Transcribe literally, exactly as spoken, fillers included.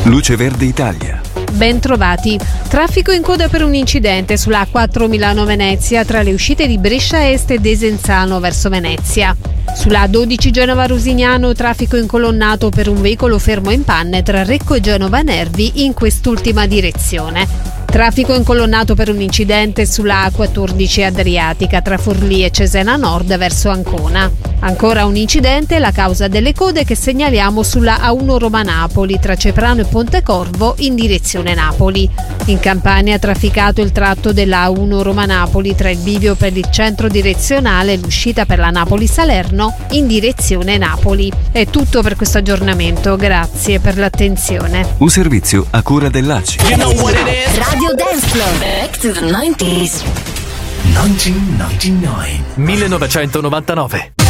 Luce Verde Italia. Ben trovati. Traffico in coda per un incidente sulla A quattro Milano-Venezia tra le uscite di Brescia Est e Desenzano verso Venezia. Sulla A dodici Genova-Rosignano traffico incolonnato per un veicolo fermo in panne tra Recco e Genova Nervi in quest'ultima direzione. Traffico incolonnato per un incidente sulla A quattordici Adriatica tra Forlì e Cesena Nord verso Ancona. Ancora un incidente, la causa delle code che segnaliamo sulla A uno Roma-Napoli tra Ceprano e Pontecorvo in direzione Napoli. In Campania trafficato il tratto della A uno Roma-Napoli tra il bivio per il centro direzionale e l'uscita per la Napoli-Salerno in direzione Napoli. È tutto per questo aggiornamento, grazie per l'attenzione. Un servizio a cura dell'A C I. You know what it is? Radio Dance Floor. Back to the nineties. millenovecentonovantanove.